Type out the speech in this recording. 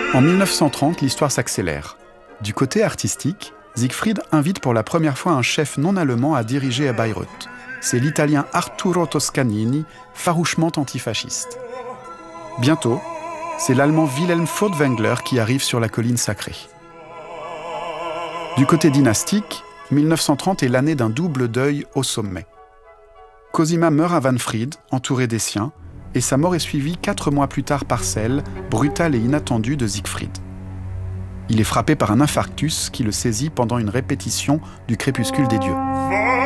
En 1930, l'histoire s'accélère. Du côté artistique, Siegfried invite pour la première fois un chef non allemand à diriger à Bayreuth. C'est l'Italien Arturo Toscanini, farouchement antifasciste. Bientôt, c'est l'Allemand Wilhelm Furtwängler qui arrive sur la colline sacrée. Du côté dynastique, 1930 est l'année d'un double deuil au sommet. Cosima meurt à Wahnfried, entouré des siens, et sa mort est suivie 4 mois plus tard par celle, brutale et inattendue, de Siegfried. Il est frappé par un infarctus qui le saisit pendant une répétition du Crépuscule des dieux.